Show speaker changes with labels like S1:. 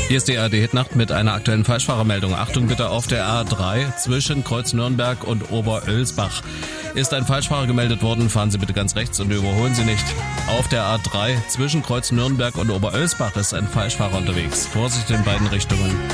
S1: Hier ist die ARD-Hitnacht mit einer aktuellen Falschfahrermeldung. Achtung bitte, auf der A3 zwischen Kreuz Nürnberg und Oberölsbach ist ein Falschfahrer gemeldet worden. Fahren Sie bitte ganz rechts und überholen Sie nicht. Auf der A3 zwischen Kreuz Nürnberg und Oberölsbach ist ein Falschfahrer unterwegs. Vorsicht in beiden Richtungen.